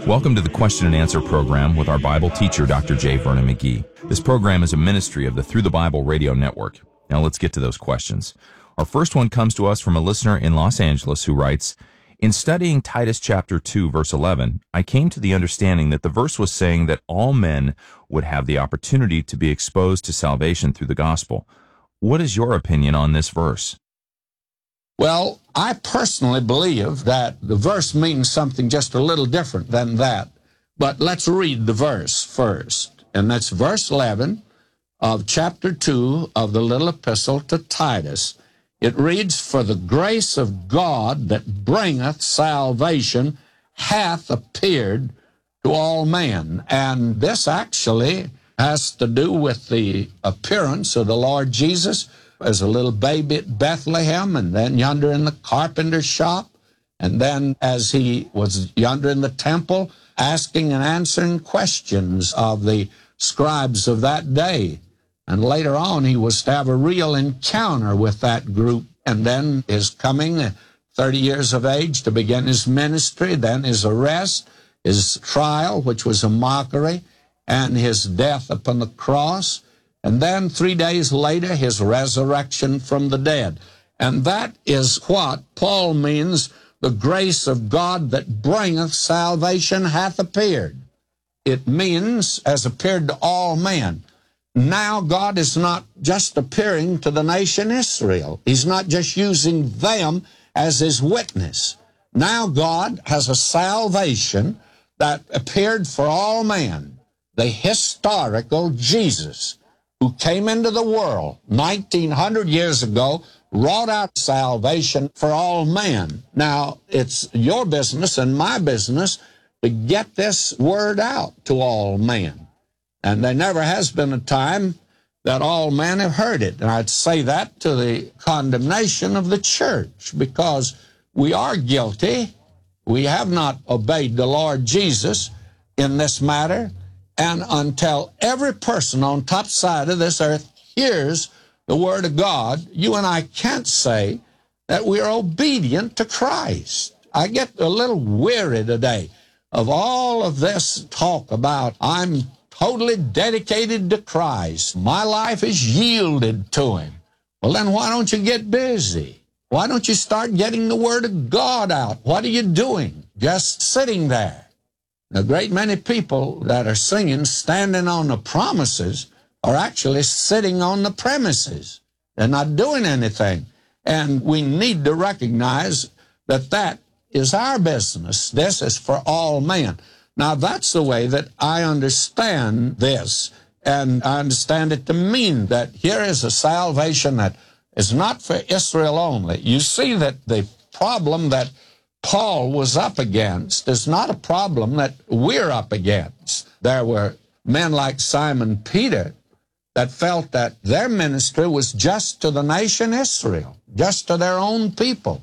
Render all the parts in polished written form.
Welcome to the Question and Answer program with our Bible teacher, Dr. J. Vernon McGee. This program is a ministry of the Through the Bible radio network. Now let's get to those questions. Our first one comes to us from a listener in Los Angeles who writes, "In studying Titus chapter 2, verse 11, I came to the understanding that the verse was saying that all men would have the opportunity to be exposed to salvation through the gospel. What is your opinion on this verse?" Well, I personally believe that the verse means something just a little different than that. But let's read the verse first. And that's verse 11 of chapter 2 of the little epistle to Titus. It reads, "For the grace of God that bringeth salvation hath appeared to all men." And this actually has to do with the appearance of the Lord Jesus as a little baby at Bethlehem, and then yonder in the carpenter's shop, and then as he was yonder in the temple asking and answering questions of the scribes of that day. And later on, he was to have a real encounter with that group, and then his coming at 30 years of age to begin his ministry, then his arrest, his trial, which was a mockery, and his death upon the cross. And then 3 days later, his resurrection from the dead. And that is what Paul means, the grace of God that bringeth salvation hath appeared. It means, has appeared to all men. Now God is not just appearing to the nation Israel. He's not just using them as his witness. Now God has a salvation that appeared for all men, the historical Jesus, who came into the world 1900 years ago, wrought out salvation for all men. Now, it's your business and my business to get this word out to all men. And there never has been a time that all men have heard it. And I'd say that to the condemnation of the church, because we are guilty. We have not obeyed the Lord Jesus in this matter. And until every person on top side of this earth hears the word of God, you and I can't say that we are obedient to Christ. I get a little weary today of all of this talk about I'm totally dedicated to Christ. My life is yielded to him. Well, then why don't you get busy? Why don't you start getting the word of God out? What are you doing? Just sitting there. A great many people that are singing, standing on the promises, are actually sitting on the premises. They're not doing anything. And we need to recognize that that is our business. This is for all men. Now, that's the way that I understand this. And I understand it to mean that here is a salvation that is not for Israel only. You see that the problem that Paul was up against is not a problem that we're up against. There were men like Simon Peter that felt that their ministry was just to the nation Israel, just to their own people.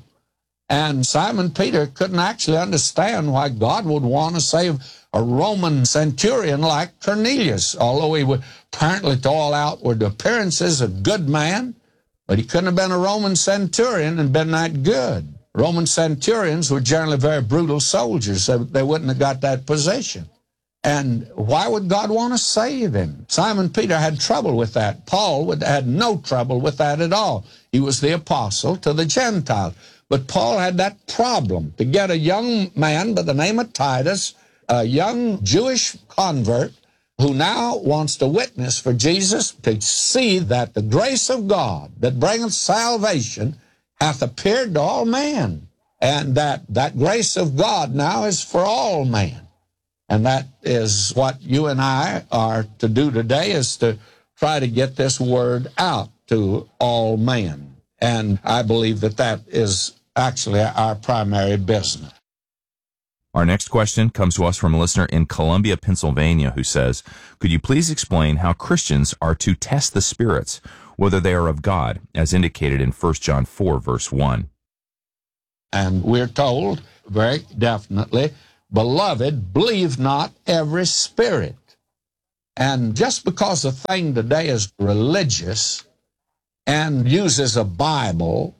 And Simon Peter couldn't actually understand why God would want to save a Roman centurion like Cornelius, although he was apparently to all outward appearances a good man, but he couldn't have been a Roman centurion and been that good. Roman centurions were generally very brutal soldiers, so they wouldn't have got that position. And why would God want to save him? Simon Peter had trouble with that. Paul had no trouble with that at all. He was the apostle to the Gentiles. But Paul had that problem to get a young man by the name of Titus, a young Jewish convert, who now wants to witness for Jesus, to see that the grace of God that bringeth salvation hath appeared to all men, and that grace of God now is for all men. And that is what you and I are to do today, is to try to get this word out to all men. And I believe that that is actually our primary business. Our next question comes to us from a listener in Columbia, Pennsylvania, who says, "Could you please explain how Christians are to test the spirits, whether they are of God, as indicated in 1 John 4, verse 1. And we're told very definitely, "Beloved, believe not every spirit." And just because a thing today is religious and uses a Bible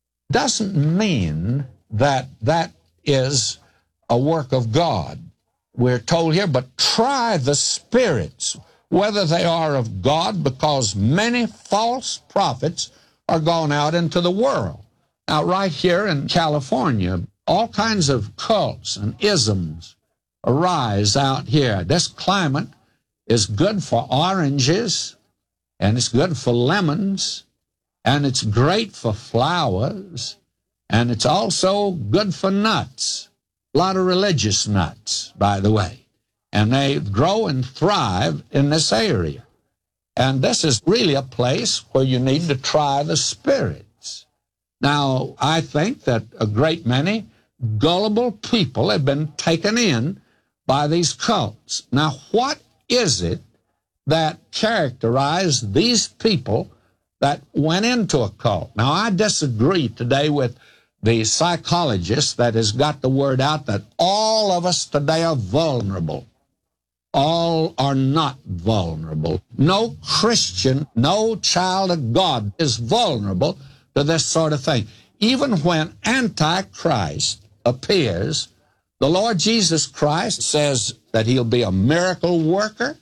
doesn't mean that that is a work of God. we're told here, but try the spirits, whether they are of God, because many false prophets are gone out into the world. Now, right here in California, all kinds of cults and isms arise out here. This climate is good for oranges, and it's good for lemons, and it's great for flowers, and it's also good for nuts. A lot of religious nuts, by the way. And they grow and thrive in this area. And this is really a place where you need to try the spirits. Now, I think that a great many gullible people have been taken in by these cults. Now, what is it that characterized these people that went into a cult? Now, I disagree today with the psychologist that has got the word out that all of us today are vulnerable. All are not vulnerable. No Christian, no child of God is vulnerable to this sort of thing. Even when Antichrist appears, the Lord Jesus Christ says that he'll be a miracle worker,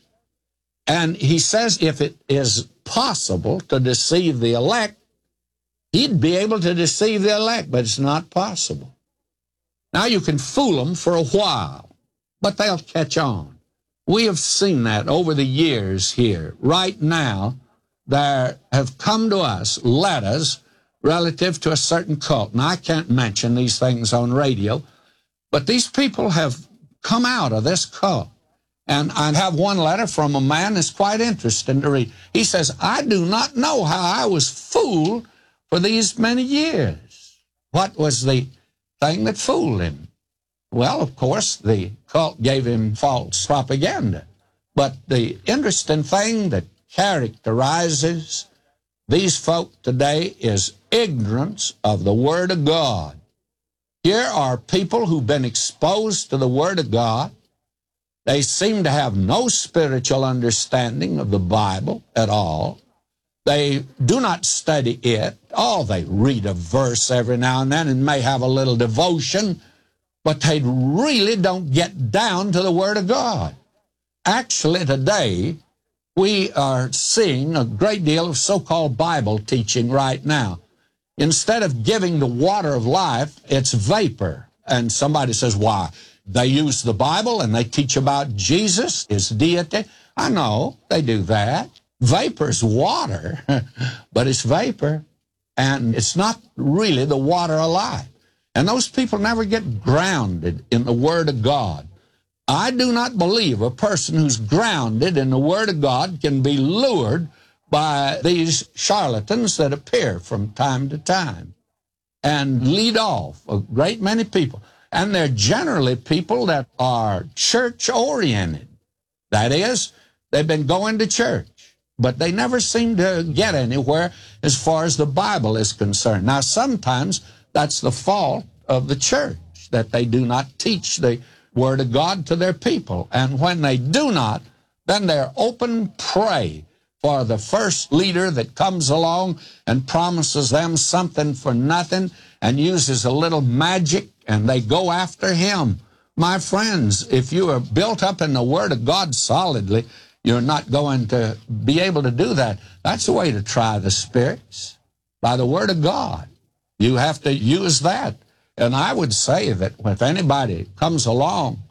and he says if it is possible to deceive the elect, he'd be able to deceive the elect, but it's not possible. Now, you can fool them for a while, but they'll catch on. We have seen that over the years here. Right now, there have come to us letters relative to a certain cult. Now, I can't mention these things on radio, but these people have come out of this cult. And I have one letter from a man that's quite interesting to read. He says, I do not know how I was fooled for these many years. What was the thing that fooled him? Well, of course, the cult gave him false propaganda. But the interesting thing that characterizes these folk today is ignorance of the Word of God. Here are people who've been exposed to the Word of God. They seem to have no spiritual understanding of the Bible at all. They do not study it. Oh, they read a verse every now and then and may have a little devotion, but they really don't get down to the Word of God. Actually, today, we are seeing a great deal of so-called Bible teaching right now. Instead of giving the water of life, it's vapor. And somebody says, why? They use the Bible and they teach about Jesus, his deity. I know they do that. Vapor's water, but it's vapor, and it's not really the water of life. And those people never get grounded in the Word of God. I do not believe a person who's grounded in the Word of God can be lured by these charlatans that appear from time to time and lead off a great many people. And they're generally people that are church-oriented. That is, they've been going to church, but they never seem to get anywhere as far as the Bible is concerned. Now, sometimes that's the fault of the church, that they do not teach the Word of God to their people. And when they do not, then they're open prey for the first leader that comes along and promises them something for nothing and uses a little magic, and they go after him. My friends, if you are built up in the Word of God solidly, you're not going to be able to do that. That's the way to try the spirits, by the Word of God. You have to use that. And I would say that if anybody comes along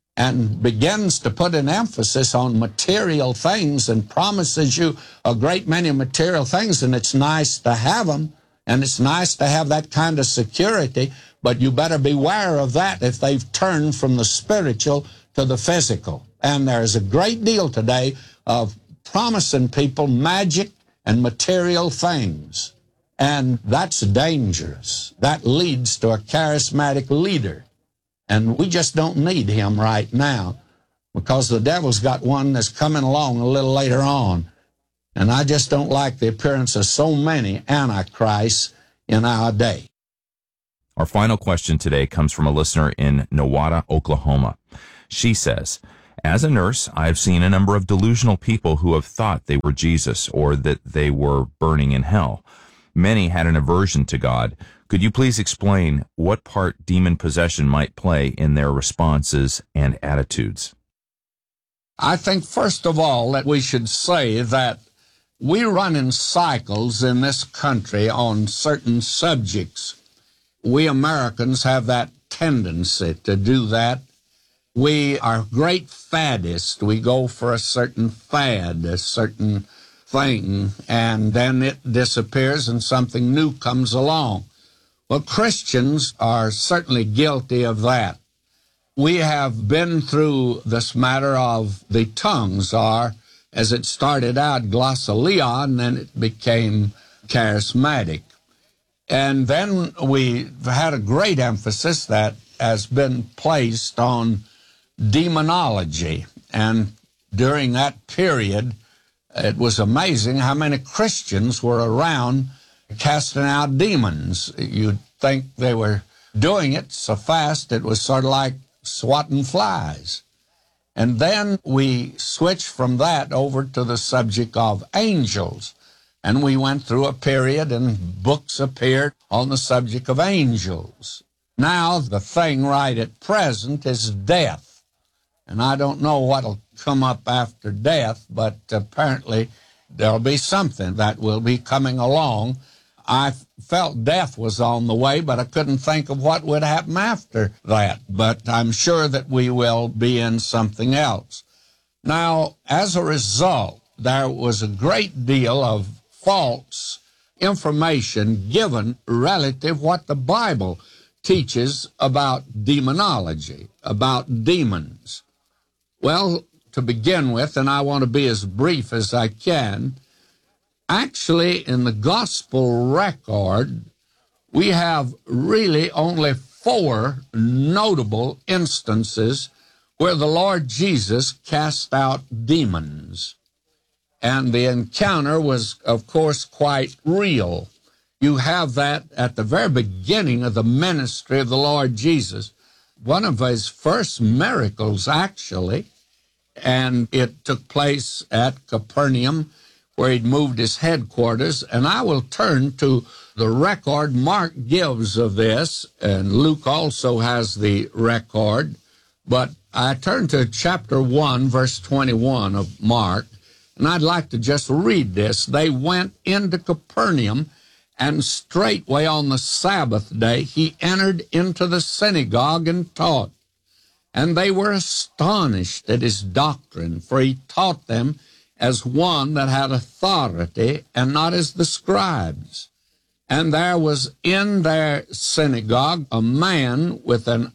and begins to put an emphasis on material things and promises you a great many material things, and it's nice to have them, and it's nice to have that kind of security, but you better beware of that if they've turned from the spiritual to the physical. And there's a great deal today of promising people magic and material things. And that's dangerous. That leads to a charismatic leader. And we just don't need him right now, because the devil's got one that's coming along a little later on. And I just don't like the appearance of so many antichrists in our day. Our final question today comes from a listener in Nowata, Oklahoma. She says, as a nurse, I've seen a number of delusional people who have thought they were Jesus or that they were burning in hell. Many had an aversion to God. Could you please explain what part demon possession might play in their responses and attitudes? I think, first of all, that we should say that we run in cycles in this country on certain subjects. We Americans have that tendency to do that. We are great faddists. We go for a certain fad, a certain thing, and then it disappears and something new comes along. Well, Christians are certainly guilty of that. We have been through this matter of the tongues are, as it started out, glossolalia, and then it became charismatic. And then we've had a great emphasis that has been placed on demonology. And during that period, it was amazing how many Christians were around casting out demons. You'd think they were doing it so fast, it was sort of like swatting flies. And then we switched from that over to the subject of angels. And we went through a period and books appeared on the subject of angels. Now the thing right at present is death. And I don't know what'll come up after death, but apparently there'll be something that will be coming along. I felt death was on the way, but I couldn't think of what would happen after that. But I'm sure that we will be in something else. Now, as a result, there was a great deal of false information given relative what the Bible teaches about demonology, about demons. Well, to begin with, and I want to be as brief as I can, actually in the gospel record, we have really only 4 notable instances where the Lord Jesus cast out demons. And the encounter was, of course, quite real. You have that at the very beginning of the ministry of the Lord Jesus. One of his first miracles, actually, and it took place at Capernaum, where he'd moved his headquarters. And I will turn to the record Mark gives of this, and Luke also has the record. But I turn to chapter 1, verse 21 of Mark, and I'd like to just read this. They went into Capernaum, and straightway on the Sabbath day he entered into the synagogue and taught. And they were astonished at his doctrine, for he taught them as one that had authority, and not as the scribes. And there was in their synagogue a man with an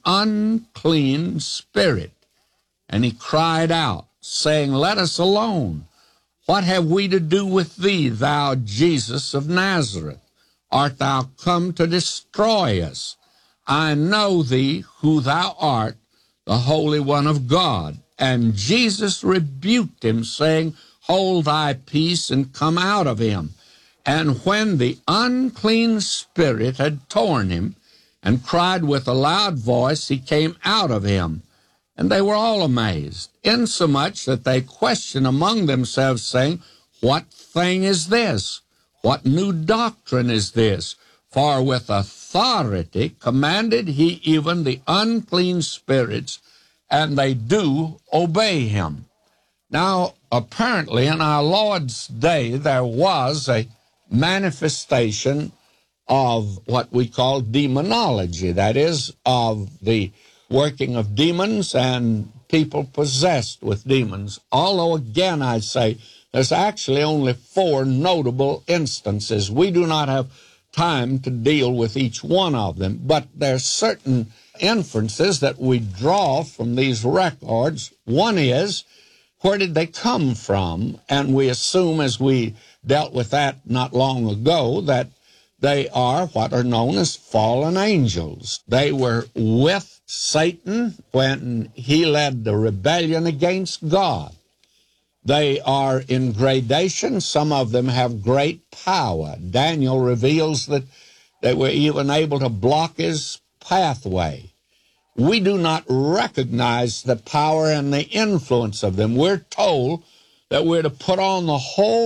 unclean spirit. And he cried out, saying, Let us alone. What have we to do with thee, thou Jesus of Nazareth? Art thou come to destroy us? I know thee who thou art, the Holy One of God. And Jesus rebuked him, saying, Hold thy peace, and come out of him. And when the unclean spirit had torn him, and cried with a loud voice, he came out of him. And they were all amazed, insomuch that they questioned among themselves, saying, What thing is this? What new doctrine is this? For with authority commanded he even the unclean spirits, and they do obey him. Now, apparently, in our Lord's day, there was a manifestation of what we call demonology, that is, of the working of demons and people possessed with demons. Although, again, I say, there's actually only 4 notable instances. We do not have time to deal with each one of them, but there's certain inferences that we draw from these records. One is, where did they come from? And we assume, as we dealt with that not long ago, that they are what are known as fallen angels. They were with Satan when he led the rebellion against God. They are in gradation. Some of them have great power. Daniel reveals that they were even able to block his pathway. We do not recognize the power and the influence of them. We're told that we're to put on the whole